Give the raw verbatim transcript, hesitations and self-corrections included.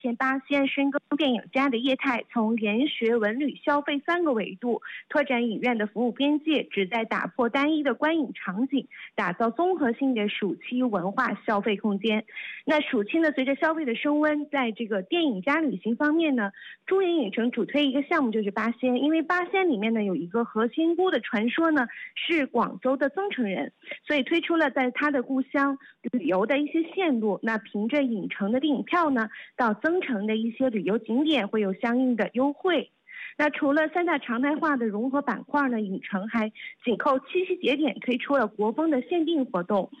天八仙深耕电影家的业态，从研学、文旅、消费三个维度拓展影院的服务边界，旨在打破单一的观影场景，打造综合性的暑期文化消费空间。那暑期呢，随着消费的升温，在这个电影加旅行方面呢，中影影城主推一个项目就是八仙，因为八仙里面呢有一个何仙姑的传说呢，是广州的增城人，所以推出了在他的故乡旅游的一些线路。那凭着影城的电影票呢，到增城的一些旅游景点会有相应的优惠。那除了三大常态化的融合板块呢，影城还紧扣七夕节点推出了国风的限定活动，